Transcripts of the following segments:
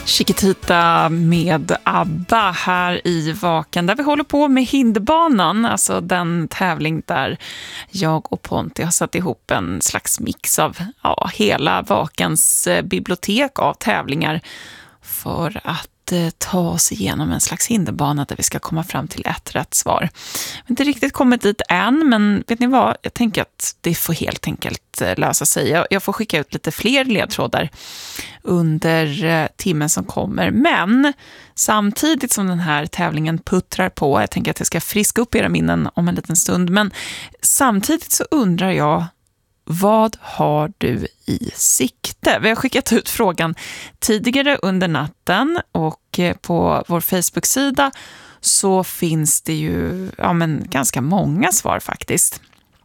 Chiquitita med ABBA här i Vaken, där vi håller på med hinderbanan, alltså den tävling där jag och Ponti har satt ihop en slags mix av hela Vakens bibliotek av tävlingar för att ta oss igenom en slags hinderbana där vi ska komma fram till ett rätt svar. Vi har inte riktigt kommit dit än, men vet ni vad? Jag tänker att det får helt enkelt lösa sig. Jag får skicka ut lite fler ledtrådar under timmen som kommer. Men samtidigt som den här tävlingen puttrar på, jag tänker att jag ska friska upp era minnen om en liten stund, men samtidigt så undrar jag, vad har du i sikte? Vi har skickat ut frågan tidigare under natten och på vår Facebook-sida så finns det ju ganska många svar faktiskt.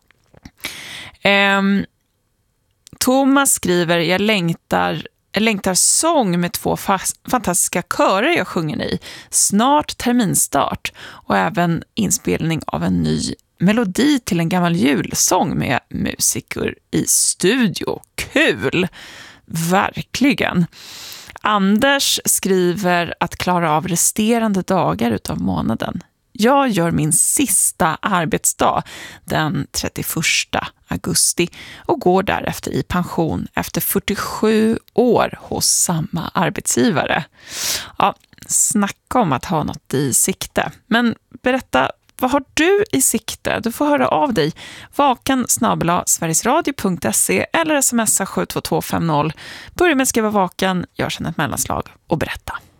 Thomas skriver, jag längtar sång med 2 fantastiska körer jag sjunger i. Snart terminstart och även inspelning av en ny melodi till en gammal julsång med musiker i studio. Kul! Verkligen. Anders skriver att klara av resterande dagar utav månaden. Jag gör min sista arbetsdag den 31 augusti och går därefter i pension efter 47 år hos samma arbetsgivare. Ja, snacka om att ha något i sikte. Men berätta, vad har du i sikte? Du får höra av dig. vaken@sverigesradio.se eller smsa 72250. Börja med att skriva vaken, gör sedan ett mellanslag och berätta.